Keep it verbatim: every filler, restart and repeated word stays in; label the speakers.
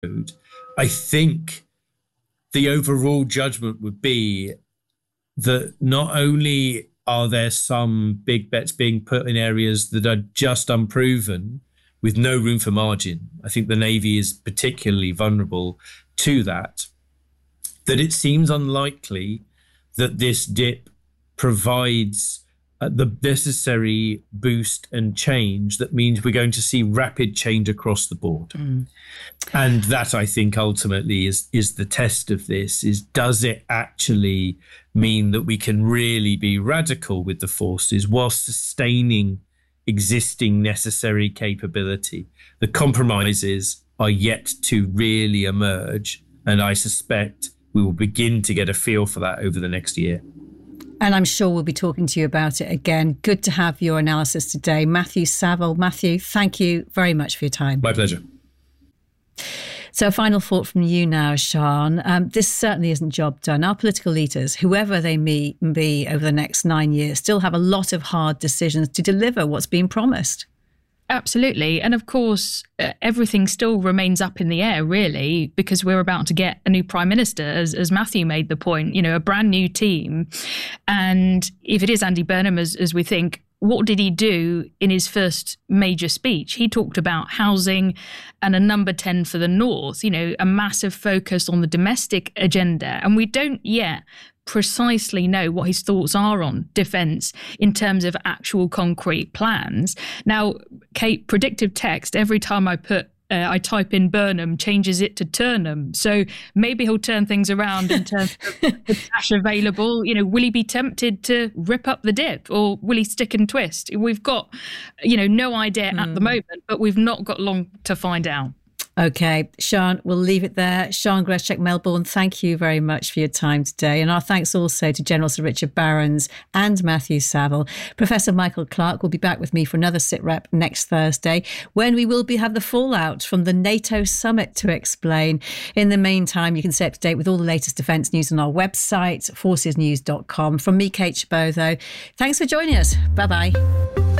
Speaker 1: I think the overall judgment would be that not only are there some big bets being put in areas that are just unproven with no room for margin. I think the Navy is particularly vulnerable to that, that it seems unlikely that this dip provides uh, the necessary boost and change that means we're going to see rapid change across the board. Mm. And that, I think, ultimately is, is the test of this, is does it actually mean that we can really be radical with the forces whilst sustaining existing necessary capability? The compromises are yet to really emerge, and I suspect we will begin to get a feel for that over the next year.
Speaker 2: And I'm sure we'll be talking to you about it again. Good to have your analysis today. Matthew Saville. Matthew, thank you very much for your time.
Speaker 1: My pleasure.
Speaker 2: So a final thought from you now, Sian. Um, this certainly isn't job done. Our political leaders, whoever they may be over the next nine years, still have a lot of hard decisions to deliver what's been promised.
Speaker 3: Absolutely. And of course, uh, everything still remains up in the air, really, because we're about to get a new prime minister, as, as Matthew made the point, you know, a brand new team. And if it is Andy Burnham, as, as we think, what did he do in his first major speech? He talked about housing and a number ten for the North, you know, a massive focus on the domestic agenda. And we don't yet precisely know what his thoughts are on defence in terms of actual concrete plans. Now, Kate, predictive text, every time I put Uh, I type in Burnham, changes it to Turnham. So maybe he'll turn things around in terms of the cash available. You know, will he be tempted to rip up the dip, or will he stick and twist? We've got, you know, no idea mm. at the moment, but we've not got long to find out.
Speaker 2: OK, Sian, we'll leave it there. Sian Grzeszczak, Melbourne, thank you very much for your time today. And our thanks also to General Sir Richard Barrons and Matthew Saville. Professor Michael Clarke will be back with me for another SITREP next Thursday, when we will be have the fallout from the NATO summit to explain. In the meantime, you can stay up to date with all the latest defence news on our website, forces news dot com. From me, Kate Chabot, though, thanks for joining us. Bye-bye.